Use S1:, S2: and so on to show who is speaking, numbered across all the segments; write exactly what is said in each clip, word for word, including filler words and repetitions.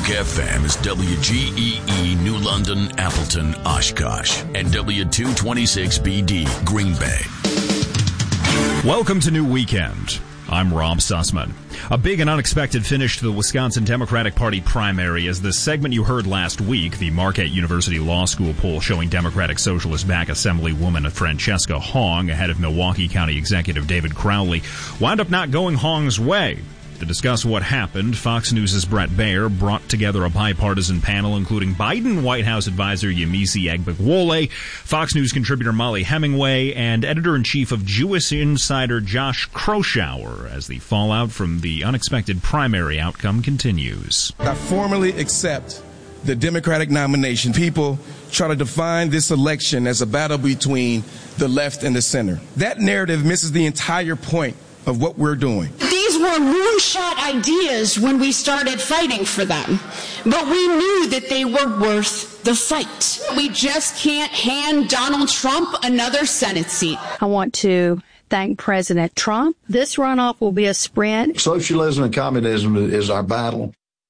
S1: Duke F M is W G E E New London, Appleton, Oshkosh, and W two twenty-six B D Green Bay.
S2: Welcome to New Weekend. I'm Rob Sussman. A big and unexpected finish to the Wisconsin Democratic Party primary as the segment you heard last week, the Marquette University Law School poll showing Democratic Socialist back Assemblywoman Francesca Hong ahead of Milwaukee County Executive David Crowley, wound up not going Hong's way. To discuss what happened, Fox News' Brett Baer brought together a bipartisan panel including Biden White House advisor Yemisi Agbekwole, Fox News contributor Molly Hemingway, and editor-in-chief of Jewish Insider Josh Kroshauer as the fallout from the unexpected primary outcome continues.
S3: I formally accept the Democratic nomination. People try to define this election as a battle between the left and the center. That narrative misses the entire point of what we're doing.
S4: These were moonshot ideas when we started fighting for them, but we knew that they were worth the fight. We just can't hand Donald Trump another Senate seat.
S5: I want to thank President Trump. This runoff will be a sprint.
S6: Socialism and communism is our battle.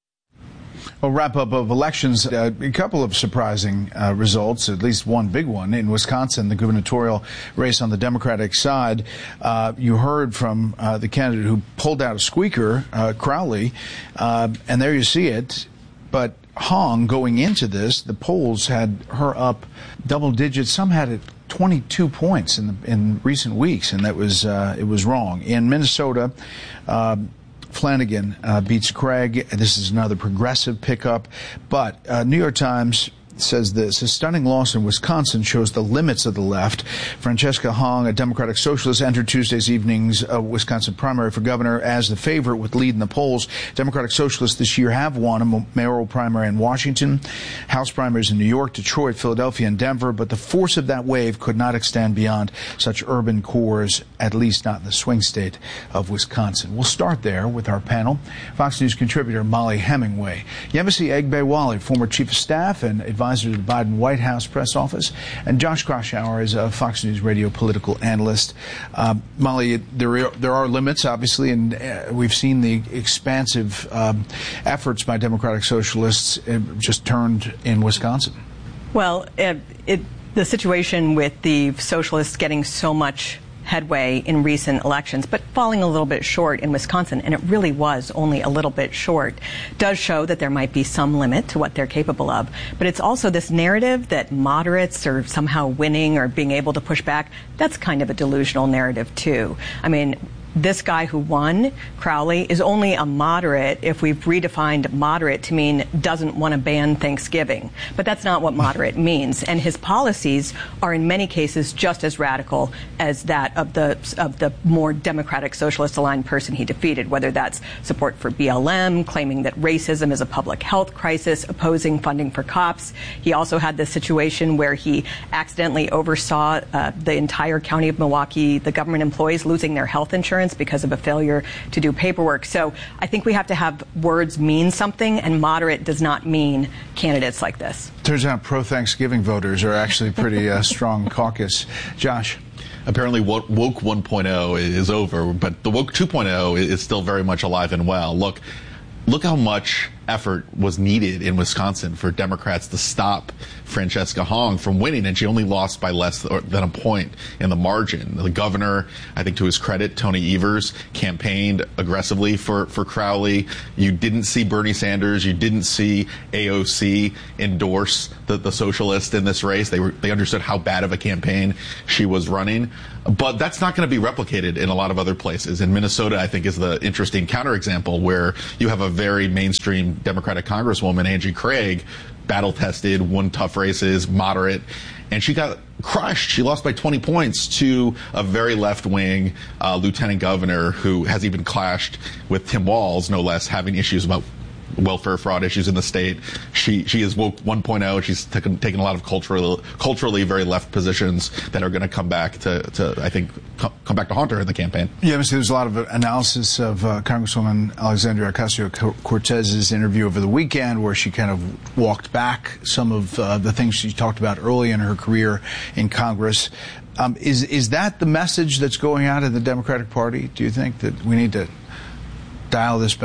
S7: Well, wrap up of elections, uh, a couple of surprising uh, results, at least one big one. In Wisconsin, the gubernatorial race on the Democratic side, uh, you heard from uh, the candidate who pulled out a squeaker, uh, Crowley, uh, and there you see it. But Hong, going into this, the polls had her up double digits. Some had it twenty-two points in the, in recent weeks, and that was uh, it was wrong. In Minnesota, uh, Flanagan uh, beats Craig. This is another progressive pickup. But uh, New York Times says this: a stunning loss in Wisconsin shows the limits of the left. Francesca Hong, a Democratic Socialist, entered Tuesday's evening's uh, Wisconsin primary for governor as the favorite with lead in the polls. Democratic Socialists this year have won a mayoral primary in Washington, House primaries in New York, Detroit, Philadelphia, and Denver, but the force of that wave could not extend beyond such urban cores, at least not in the swing state of Wisconsin. We'll start there with our panel. Fox News contributor Molly Hemingway, Yemisi Agbekwole, former chief of staff and advisor to the Biden White House press office, and Josh Kroshauer is a Fox News radio political analyst. Uh, Molly, there are, there are limits, obviously, and uh, we've seen the expansive um, efforts by Democratic Socialists uh, just turned in Wisconsin.
S8: Well, it, it, the situation with the socialists getting so much headway in recent elections, but falling a little bit short in Wisconsin, and it really was only a little bit short, does show that there might be some limit to what they're capable of. But it's also this narrative that moderates are somehow winning or being able to push back. That's kind of a delusional narrative, too. I mean, this guy who won, Crowley, is only a moderate if we've redefined moderate to mean doesn't want to ban Thanksgiving. But that's not what moderate means. And his policies are in many cases just as radical as that of the of the more Democratic Socialist aligned person he defeated, whether that's support for B L M, claiming that racism is a public health crisis, opposing funding for cops. He also had this situation where he accidentally oversaw uh, the entire county of Milwaukee, the government employees losing their health insurance because of a failure to do paperwork. So I think we have to have words mean something, and moderate does not mean candidates like this.
S7: Turns out pro-Thanksgiving voters are actually pretty uh, strong caucus. Josh?
S9: Apparently woke one point oh is over, but the woke two point oh is still very much alive and well. Look, look how much effort was needed in Wisconsin for Democrats to stop Francesca Hong from winning, and she only lost by less than a point in the margin. The governor, I think to his credit, Tony Evers, campaigned aggressively for, for Crowley. You didn't see Bernie Sanders, you didn't see A O C endorse the, the socialist in this race. They were they understood how bad of a campaign she was running. But that's not going to be replicated in a lot of other places. In Minnesota, I think, is the interesting counterexample where you have a very mainstream Democratic Congresswoman, Angie Craig, battle-tested, won tough races, moderate, and she got crushed. She lost by twenty points to a very left-wing uh, lieutenant governor who has even clashed with Tim Walz, no less, having issues about welfare fraud issues in the state. She she is woke one point oh. She's taken taken a lot of cultural, culturally very left positions that are going to come back to, to I think, co- come back to haunt her in the campaign.
S7: Yeah, obviously there's a lot of analysis of uh, Congresswoman Alexandria Ocasio-Cortez's interview over the weekend, where she kind of walked back some of uh, the things she talked about early in her career in Congress. Um, is is that the message that's going out of the Democratic Party? Do you think that we need to dial this back?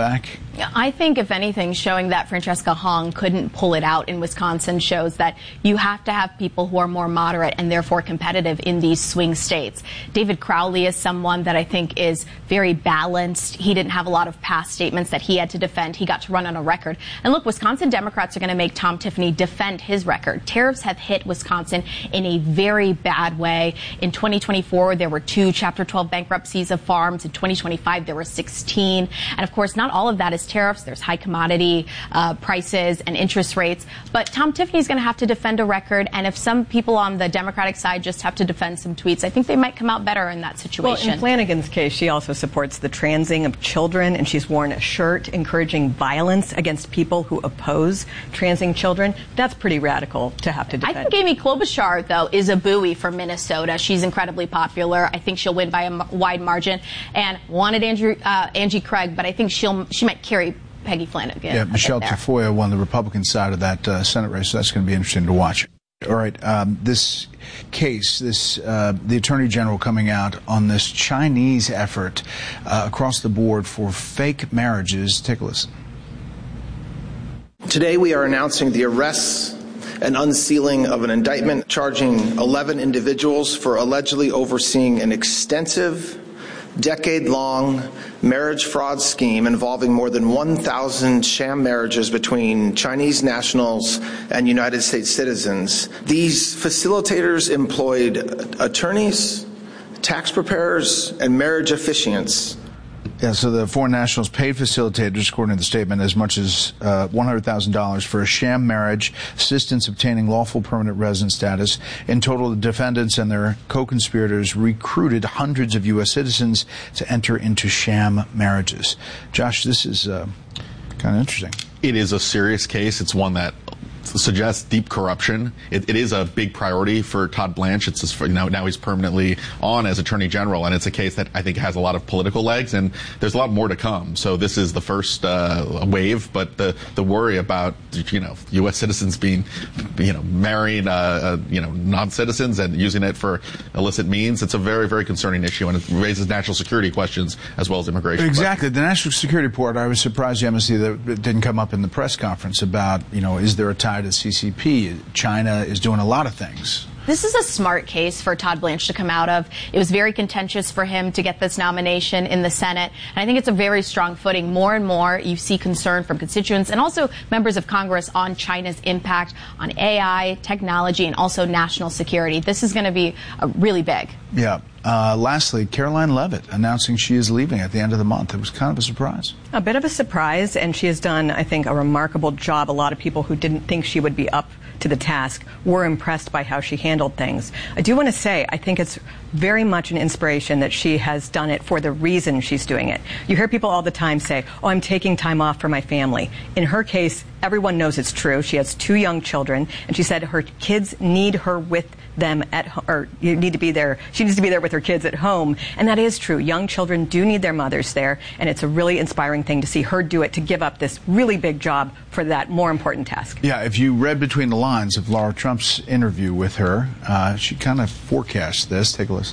S10: I think, if anything, showing that Francesca Hong couldn't pull it out in Wisconsin shows that you have to have people who are more moderate and therefore competitive in these swing states. David Crowley is someone that I think is very balanced. He didn't have a lot of past statements that he had to defend. He got to run on a record. And look, Wisconsin Democrats are going to make Tom Tiffany defend his record. Tariffs have hit Wisconsin in a very bad way. In twenty twenty-four, there were two Chapter twelve bankruptcies of farms. In twenty twenty-five, there were sixteen. And of course, not all of that is tariffs. There's high commodity uh, prices and interest rates. But Tom Tiffany's going to have to defend a record. And if some people on the Democratic side just have to defend some tweets, I think they might come out better in that situation.
S8: Well, in Flanagan's case, she also supports the transing of children, and she's worn a shirt encouraging violence against people who oppose transing children. That's pretty radical to have to defend.
S10: I think Amy Klobuchar, though, is a buoy for Minnesota. She's incredibly popular. I think she'll win by a m- wide margin. And wanted Andrew, uh, Angie Craig, but I think she'll she might carry Peggy Flanagan.
S7: Yeah, Michelle Tafoya won the Republican side of that uh, Senate race, so that's going to be interesting to watch. All right, um, this case, this uh, the Attorney General coming out on this Chinese effort uh, across the board for fake marriages. Take a listen.
S11: Today we are announcing the arrests and unsealing of an indictment charging eleven individuals for allegedly overseeing an extensive, decade-long marriage fraud scheme involving more than one thousand sham marriages between Chinese nationals and United States citizens. These facilitators employed attorneys, tax preparers, and marriage officiants.
S7: Yeah, so the foreign nationals paid facilitators, according to the statement, as much as uh, one hundred thousand dollars for a sham marriage, assistance obtaining lawful permanent resident status. In total, the defendants and their co-conspirators recruited hundreds of U S citizens to enter into sham marriages. Josh, this is uh, kind of interesting.
S9: It is a serious case. It's one that suggests deep corruption. It, it is a big priority for Todd Blanche. It's just for, you know, now he's permanently on as Attorney General, and it's a case that I think has a lot of political legs, and there's a lot more to come. So this is the first uh, wave, but the the worry about you know U S citizens being you know marrying uh, uh, you know non-citizens and using it for illicit means, it's a very very concerning issue, and it raises national security questions as well as immigration.
S7: Exactly.
S9: questions.
S7: The national security report. I was surprised, Yemisi, that it didn't come up in the press conference about you know is there a tie to the C C P? China is doing a lot of things.
S10: This is a smart case for Todd Blanche to come out of. It was very contentious for him to get this nomination in the Senate. And I think it's a very strong footing. More and more you see concern from constituents and also members of Congress on China's impact on A I, technology, and also national security. This is going to be uh, really big.
S7: Yeah. Uh, lastly, Caroline Leavitt announcing she is leaving at the end of the month. It was kind of a surprise.
S8: A bit of a surprise, and she has done, I think, a remarkable job. A lot of people who didn't think she would be up to the task were impressed by how she handled things. I do want to say, I think it's very much an inspiration that she has done it for the reason she's doing it. You hear people all the time say, oh, I'm taking time off for my family. In her case, everyone knows it's true. She has two young children, and she said her kids need her with them at home, or you need to be there. She needs to be there with her kids at home. And that is true. Young children do need their mothers there. And it's a really inspiring thing to see her do it, to give up this really big job for that more important task.
S7: Yeah, if you read between the lines of Laura Trump's interview with her, uh, she kind of forecast this. Take a listen.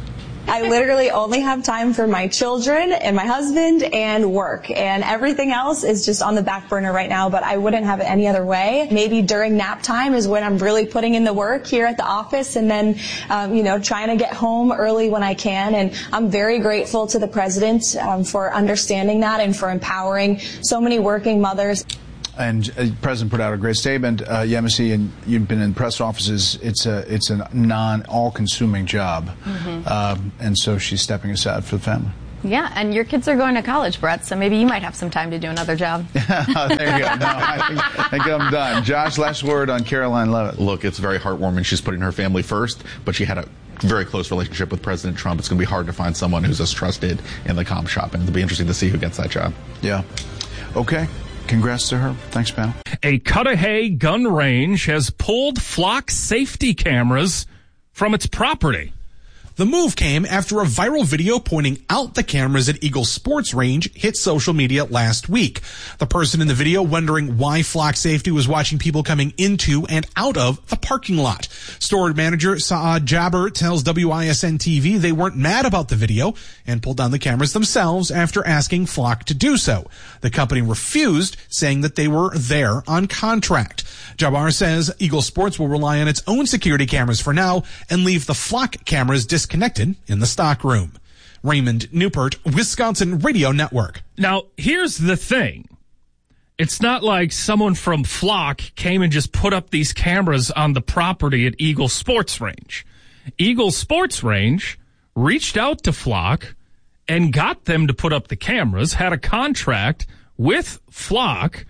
S12: I literally only have time for my children and my husband and work, and everything else is just on the back burner right now, but I wouldn't have it any other way. Maybe during nap time is when I'm really putting in the work here at the office, and then, um, you know, trying to get home early when I can. And I'm very grateful to the president um, for understanding that and for empowering so many working mothers.
S7: And uh, the president put out a great statement, uh, Yemisi, and you've been in press offices. It's a it's a non all-consuming job, mm-hmm. um, and so she's stepping aside for the family.
S10: Yeah, and your kids are going to college, Brett, so maybe you might have some time to do another job.
S7: There you go. No, I think, I think I'm done. Josh, last word on Caroline Leavitt.
S9: Look, it's very heartwarming. She's putting her family first, but she had a very close relationship with President Trump. It's going to be hard to find someone who's as trusted in the comm shop, and it'll be interesting to see who gets that job.
S7: Yeah. Okay. Congrats to her. Thanks, panel.
S13: A Cudahy gun range has pulled flock safety cameras from its property.
S14: The move came after a viral video pointing out the cameras at Eagle Sports Range hit social media last week. The person in the video wondering why Flock Safety was watching people coming into and out of the parking lot. Store manager Saad Jabber tells W I S N T V they weren't mad about the video and pulled down the cameras themselves after asking Flock to do so. The company refused, saying that they were there on contract. Jabbar says Eagle Sports will rely on its own security cameras for now and leave the Flock cameras disconnected in the stockroom. Raymond Newport, Wisconsin Radio Network.
S13: Now, here's the thing. It's not like someone from Flock came and just put up these cameras on the property at Eagle Sports Range. Eagle Sports Range reached out to Flock and got them to put up the cameras, had a contract with Flock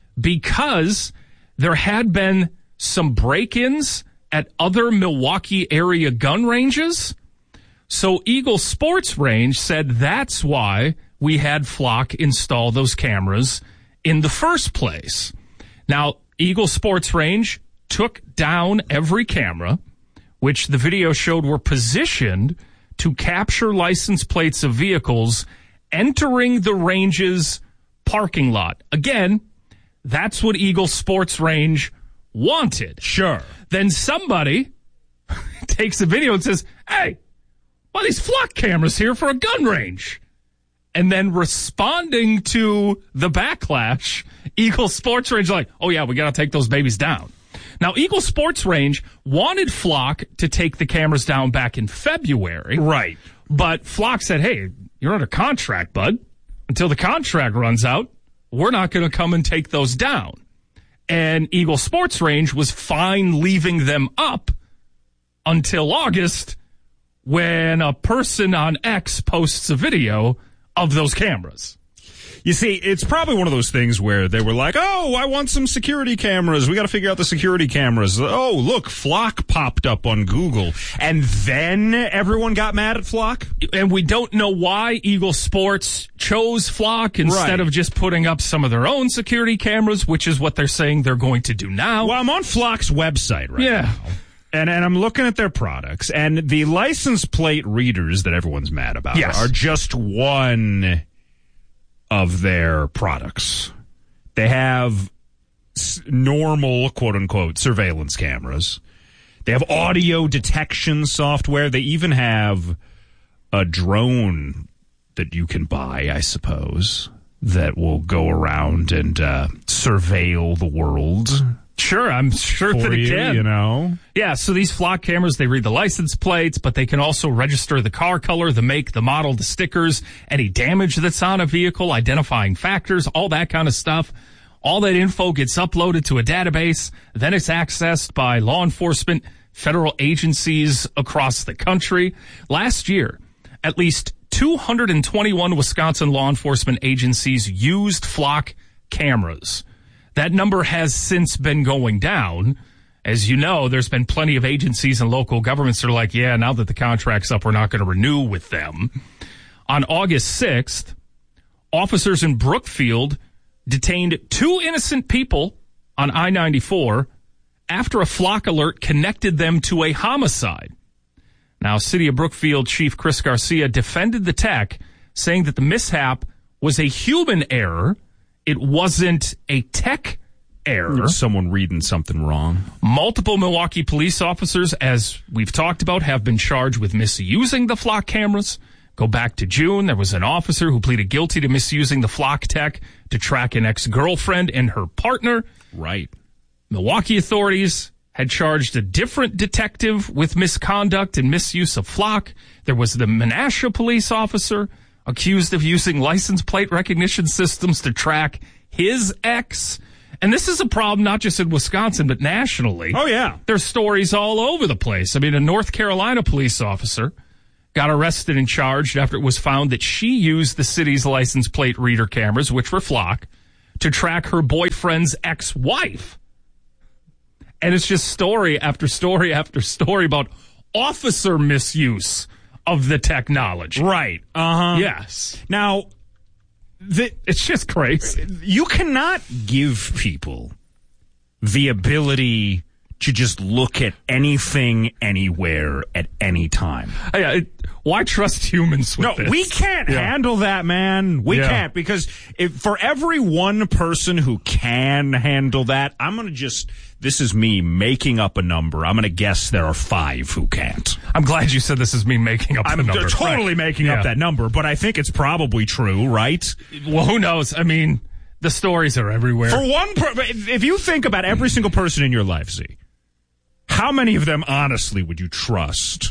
S13: because there had been some break-ins at other Milwaukee area gun ranges. So Eagle Sports Range said that's why we had Flock install those cameras in the first place. Now, Eagle Sports Range took down every camera, which the video showed were positioned to capture license plates of vehicles entering the range's parking lot. Again, that's what Eagle Sports Range wanted.
S2: Sure.
S13: Then somebody takes a video and says, hey, why are these Flock cameras here for a gun range? And then responding to the backlash, Eagle Sports Range like, oh yeah, we got to take those babies down. Now, Eagle Sports Range wanted Flock to take the cameras down back in February.
S2: Right.
S13: But Flock said, hey, you're under contract, bud. Until the contract runs out, we're not going to come and take those down. And Eagle Sports Range was fine leaving them up until August when a person on X posts a video of those cameras.
S2: You see, it's probably one of those things where they were like, oh, I want some security cameras. We got to figure out the security cameras. Oh, look, Flock popped up on Google. And then everyone got mad at Flock?
S13: And we don't know why Eagle Sports chose Flock instead
S2: Right.
S13: of just putting up some of their own security cameras, which is what they're saying they're going to do now.
S2: Well, I'm on Flock's website right
S13: Yeah.
S2: now. And, and I'm looking at their products, and the license plate readers that everyone's mad about
S13: Yes.
S2: are just one of their products. They have s- normal, quote-unquote, surveillance cameras. They have audio detection software. They even have a drone that you can buy, I suppose, that will go around and uh, surveil the world.
S13: Sure, I'm sure
S2: for
S13: that it
S2: you,
S13: can.
S2: You know?
S13: Yeah, so these Flock cameras, they read the license plates, but they can also register the car color, the make, the model, the stickers, any damage that's on a vehicle, identifying factors, all that kind of stuff. All that info gets uploaded to a database. Then it's accessed by law enforcement, federal agencies across the country. Last year, at least two hundred twenty-one Wisconsin law enforcement agencies used Flock cameras. That number has since been going down. As you know, there's been plenty of agencies and local governments that are like, yeah, now that the contract's up, we're not going to renew with them. On August sixth, officers in Brookfield detained two innocent people on I ninety-four after a Flock alert connected them to a homicide. Now, City of Brookfield Chief Chris Garcia defended the tech, saying that the mishap was a human error. It wasn't a tech error.
S2: Someone reading something wrong.
S13: Multiple Milwaukee police officers, as we've talked about, have been charged with misusing the Flock cameras. Go back to June. There was an officer who pleaded guilty to misusing the Flock tech to track an ex-girlfriend and her partner.
S2: Right.
S13: Milwaukee authorities had charged a different detective with misconduct and misuse of Flock. There was the Menasha police officer accused of using license plate recognition systems to track his ex. And this is a problem not just in Wisconsin, but nationally.
S2: Oh, yeah.
S13: There's stories all over the place. I mean, a North Carolina police officer got arrested and charged after it was found that she used the city's license plate reader cameras, which were Flock, to track her boyfriend's ex-wife. And it's just story after story after story about officer misuse of the technology.
S2: Right. Uh-huh.
S13: Yes.
S2: Now, the,
S13: it's just crazy.
S2: You cannot give people the ability to just look at anything, anywhere, at any time.
S13: Yeah, it, why trust humans with
S2: no,
S13: this?
S2: we can't
S13: Yeah.
S2: handle that, man. We
S13: Yeah.
S2: can't, because if, for every one person who can handle that, I'm going to just, this is me making up a number. I'm going to guess there are five who can't.
S13: I'm glad you said this is me making up
S2: I'm
S13: the number.
S2: totally
S13: Right.
S2: making
S13: Yeah.
S2: up that number, but I think it's probably true, right?
S13: Well, who knows? I mean, the stories are everywhere.
S2: For one, per- if you think about every single person in your life, Z, how many of them honestly would you trust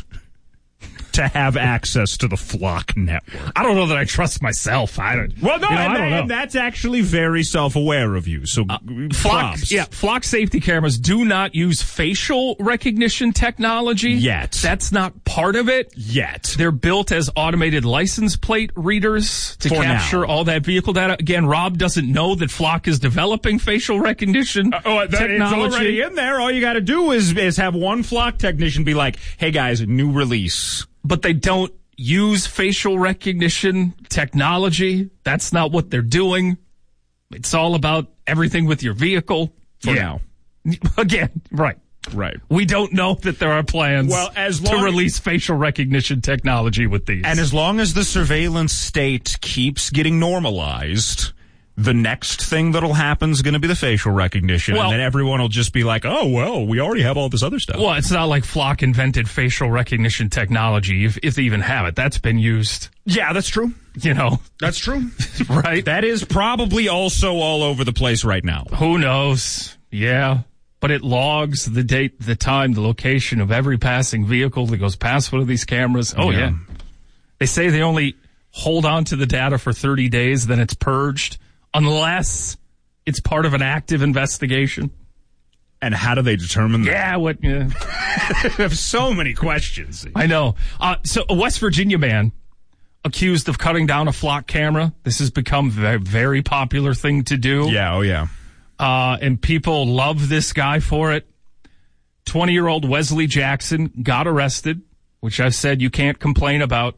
S2: to have access to the Flock network?
S13: I don't know that I trust myself. I don't.
S2: Well, no,
S13: you know,
S2: and,
S13: I don't know.
S2: and that's actually very self-aware of you. So,
S13: Uh, Flock,
S2: props.
S13: yeah, Flock safety cameras do not use facial recognition technology
S2: Yet.
S13: That's not part of it
S2: Yet.
S13: They're built as automated license plate readers to
S2: For
S13: capture
S2: now.
S13: all that vehicle data. Again, Rob doesn't know that Flock is developing facial recognition
S2: Uh, oh, that, it's
S13: technology.
S2: already in there. All you got to do is is have one Flock technician be like, "Hey guys, new release."
S13: But they don't use facial recognition technology. That's not what they're doing. It's all about everything with your vehicle.
S2: For
S13: Yeah.
S2: now.
S13: Again, right.
S2: Right.
S13: We don't know that there are plans
S2: Well, as
S13: to
S2: long-
S13: release facial recognition technology with these.
S2: And as long as the surveillance state keeps getting normalized, the next thing that'll happen is going to be the facial recognition,
S13: Well-
S2: and then everyone will just be like, "Oh, well, we already have all this other stuff."
S13: Well, it's not like Flock invented facial recognition technology, if, if they even have it. That's been used,
S2: yeah, that's true.
S13: you know,
S2: That's true.
S13: right?
S2: That is probably also all over the place right now.
S13: Who knows? Yeah. But it logs the date, the time, the location of every passing vehicle that goes past one of these cameras. Oh,
S2: Yeah.
S13: yeah. They say they only hold on to the data for thirty days, then it's purged, unless it's part of an active investigation.
S2: And how do they determine that?
S13: Yeah, what? Yeah.
S2: I have so many questions.
S13: I know. Uh, so a West Virginia man accused of cutting down a Flock camera. This has become a very, very popular thing to do.
S2: Yeah, oh yeah.
S13: Uh, and people love this guy for it. twenty-year-old Wesley Jackson got arrested, which I've said you can't complain about.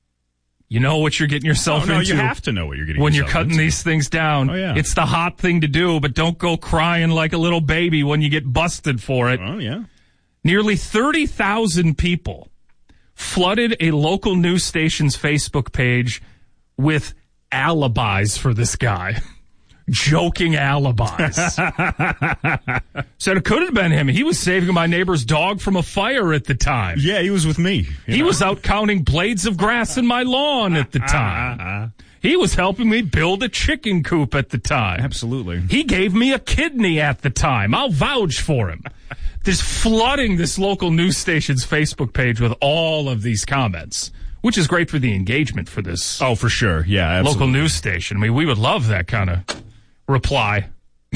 S13: You know what you're getting yourself
S2: Oh, no,
S13: into.
S2: you have to know what you're getting
S13: when you're
S2: yourself
S13: cutting
S2: into.
S13: these things down.
S2: Oh, yeah.
S13: It's the hot thing to do, but don't go crying like a little baby when you get busted for it.
S2: Oh, yeah.
S13: Nearly thirty thousand people flooded a local news station's Facebook page with alibis for this guy. Joking alibis. Said it could have been him. He was saving my neighbor's dog from a fire at the time.
S2: Yeah, he was with me.
S13: He was out counting blades of grass in my lawn at the time. He was helping me build a chicken coop at the time.
S2: Absolutely.
S13: He gave me a kidney at the time. I'll vouch for him. Just flooding this local news station's Facebook page with all of these comments, which is great for the engagement for this
S2: Oh, for sure. Yeah, absolutely.
S13: local news station. I mean, we would love that kind of reply.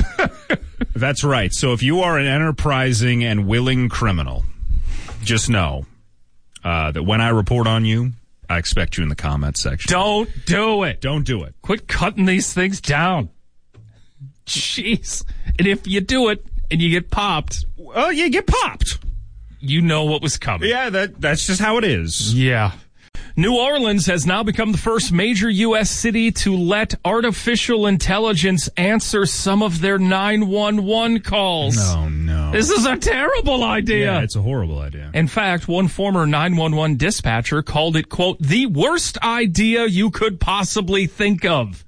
S2: That's right. So if you are an enterprising and willing criminal, just know uh, that when I report on you, I expect you in the comments section.
S13: Don't do it.
S2: Don't do it.
S13: Quit cutting these things down. Jeez. And if you do it and you get popped,
S2: Well, you get popped.
S13: you know what was coming.
S2: Yeah, that that's just how it is.
S13: Yeah. New Orleans has now become the first major U S city to let artificial intelligence answer some of their nine one one calls.
S2: No, no.
S13: This is a terrible idea.
S2: Yeah, it's a horrible idea.
S13: In fact, one former nine one one dispatcher called it, quote, the worst idea you could possibly think of,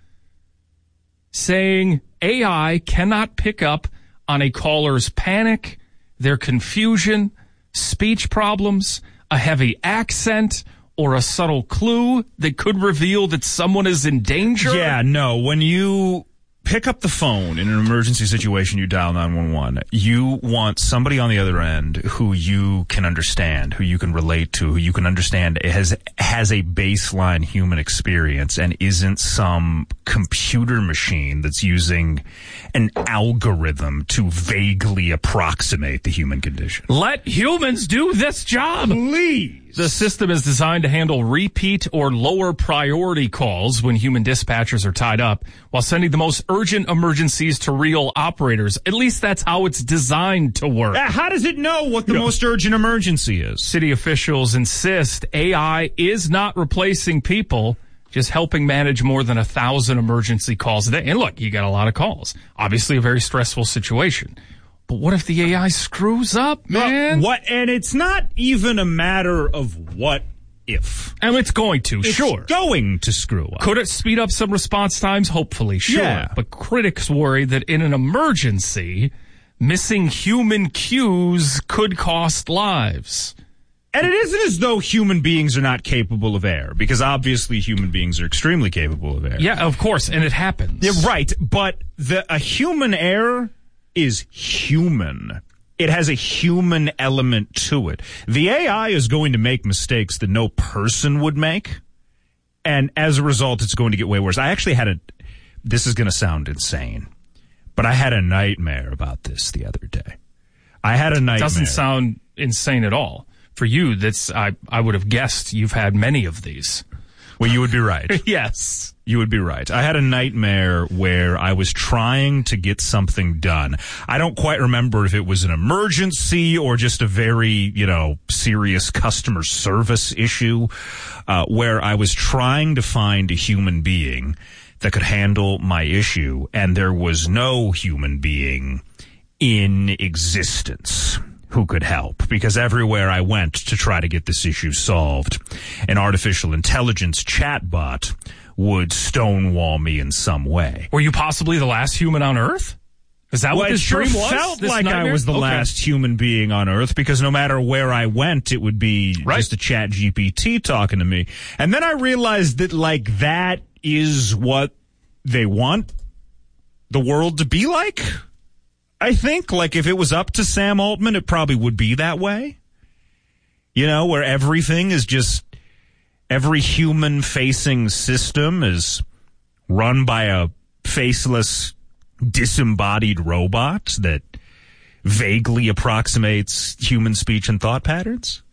S13: saying A I cannot pick up on a caller's panic, their confusion, speech problems, a heavy accent, or a subtle clue that could reveal that someone is in danger.
S2: Yeah, no. When you pick up the phone in an emergency situation, you dial nine one one. You want somebody on the other end who you can understand, who you can relate to, who you can understand has has a baseline human experience and isn't some computer machine that's using an algorithm to vaguely approximate the human condition.
S13: Let humans do this job.
S2: Please.
S13: The system is designed to handle repeat or lower priority calls when human dispatchers are tied up, while sending the most urgent emergencies to real operators. At least that's how it's designed to work.
S2: Uh, How does it know what the
S13: Yeah.
S2: most urgent emergency is?
S13: City officials insist A I is not replacing people, just helping manage more than a thousand emergency calls a day. And look, you got a lot of calls. Obviously a very stressful situation. But what if the A I screws up, man?
S2: Well, what? And it's not even a matter of what if.
S13: And it's going to,
S2: it's
S13: sure.
S2: going to screw up.
S13: Could it speed up some response times? Hopefully, sure.
S2: Yeah.
S13: But critics worry that in an emergency, missing human cues could cost lives.
S2: And it isn't as though human beings are not capable of error, because obviously human beings are extremely capable of error.
S13: Yeah, of course, and it happens.
S2: Yeah, right, but the a human error is human. It has a human element to it. The A I is going to make mistakes that no person would make, and as a result, it's going to get way worse. I actually had a, this is going to sound insane, but I had a nightmare about this the other day. I had a nightmare.
S13: Doesn't sound insane at all. For you, that's I, I would have guessed you've had many of these.
S2: Well, you would be right.
S13: Yes.
S2: You would be right. I had a nightmare where I was trying to get something done. I don't quite remember if it was an emergency or just a very, you know, serious customer service issue, uh, where I was trying to find a human being that could handle my issue, and there was no human being in existence who could help, because everywhere I went to try to get this issue solved, an artificial intelligence chatbot would stonewall me in some way.
S13: Were you possibly the last human on Earth? Is that
S2: well,
S13: what this
S2: it sure
S13: dream was?
S2: felt
S13: This
S2: like
S13: nightmare?
S2: I was the
S13: Okay.
S2: last human being on Earth, because no matter where I went, it would be
S13: Right.
S2: just a chat G P T talking to me. And then I realized that, like, that is what they want the world to be like. I think, like, if it was up to Sam Altman, it probably would be that way. You know, where everything is just, every human-facing system is run by a faceless, disembodied robot that vaguely approximates human speech and thought patterns.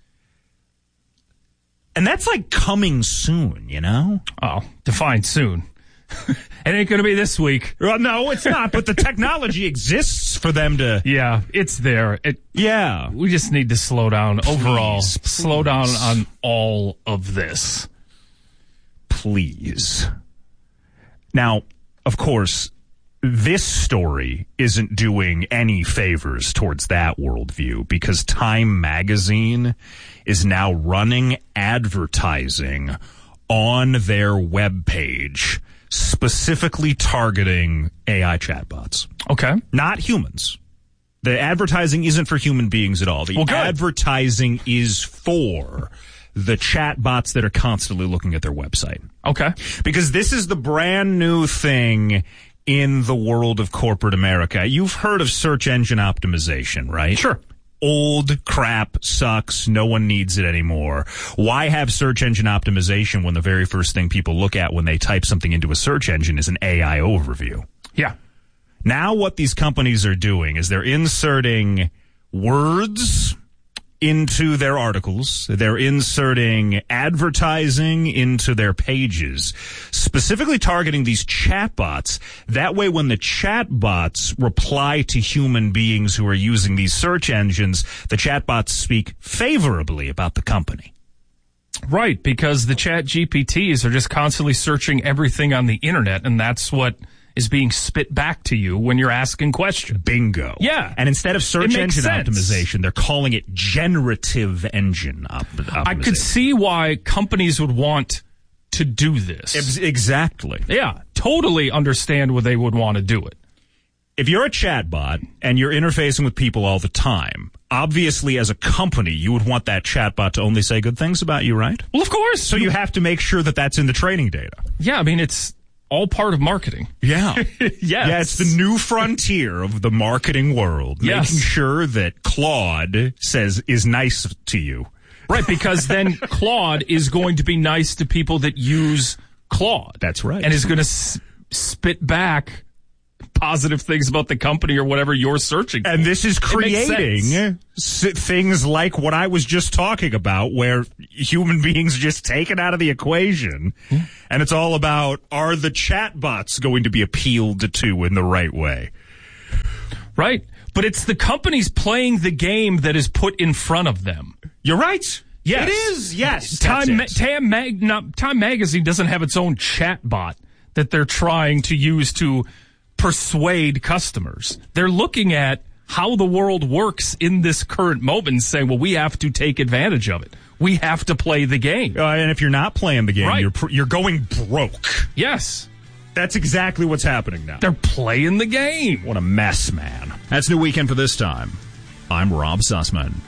S2: And that's, like, coming soon, you know?
S13: Oh, define soon. It ain't going to be this week.
S2: Well, no, it's not, but the technology exists for them to...
S13: Yeah, it's there. It,
S2: yeah.
S13: We just need to slow down
S2: Please,
S13: overall.
S2: please.
S13: Slow down on all of this.
S2: Please. Now, of course, this story isn't doing any favors towards that worldview, because Time Magazine is now running advertising on their webpage specifically targeting A I chatbots.
S13: Okay.
S2: Not humans. The advertising isn't for human beings at all. The
S13: Well, good.
S2: advertising is for the chatbots that are constantly looking at their website.
S13: Okay.
S2: Because this is the brand new thing in the world of corporate America. You've heard of search engine optimization, right?
S13: Sure.
S2: Old crap, sucks, no one needs it anymore. Why have search engine optimization when the very first thing people look at when they type something into a search engine is an A I overview?
S13: Yeah.
S2: Now what these companies are doing is they're inserting words into their articles. They're inserting advertising into their pages, specifically targeting these chatbots. That way, when the chatbots reply to human beings who are using these search engines, the chatbots speak favorably about the company.
S13: Right, because the chat G P Ts are just constantly searching everything on the internet, and that's what is being spit back to you when you're asking questions.
S2: Bingo.
S13: Yeah.
S2: And instead of search
S13: It makes
S2: engine
S13: sense.
S2: optimization, they're calling it generative engine op- optimization.
S13: I could see why companies would want to do this.
S2: Ex- Exactly.
S13: Yeah, totally understand why they would want to do it.
S2: If you're a chatbot and you're interfacing with people all the time, obviously as a company, you would want that chatbot to only say good things about you, right?
S13: Well, of course.
S2: So you have to make sure that that's in the training data.
S13: Yeah, I mean, it's all part of marketing.
S2: Yeah.
S13: Yes.
S2: Yeah, it's the new frontier of the marketing world.
S13: Yes.
S2: Making sure that Claude says is nice to you.
S13: Right, because then Claude is going to be nice to people that use Claude.
S2: That's right.
S13: And is going to s- spit back positive things about the company or whatever you're searching for.
S2: And this is
S13: It makes
S2: creating
S13: sense.
S2: s- things like what I was just talking about, where human beings are just taken out of the equation.
S13: Yeah.
S2: And it's all about, are the chatbots going to be appealed to in the right way?
S13: Right. But it's the companies playing the game that is put in front of them.
S2: You're right.
S13: Yes.
S2: It is. Yes.
S13: Time, Ma-
S2: that's it.
S13: Time, Mag- not, Time Magazine doesn't have its own chat bot that they're trying to use to persuade customers. They're looking at how the world works in this current moment and say, well, we have to take advantage of it. We have to play the game.
S2: Uh, and if you're not playing the game,
S13: right.
S2: you're pr- you're going broke.
S13: Yes.
S2: That's exactly what's happening now.
S13: They're playing the game.
S2: What a mess, man. That's New Weekend for this time. I'm Rob Sussman.